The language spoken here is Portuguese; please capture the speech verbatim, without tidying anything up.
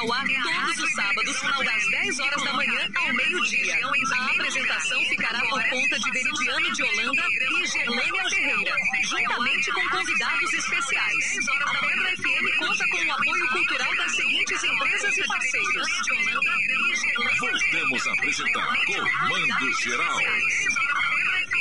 ao ar todos os sábados, das dez horas da manhã ao meio-dia. A apresentação ficará por conta de Veridiano de Holanda e Gerlânia Ferreira, juntamente com convidados especiais. A Pedra F M conta com o apoio cultural das seguintes empresas e parceiros. Voltemos a apresentar Comando Geral.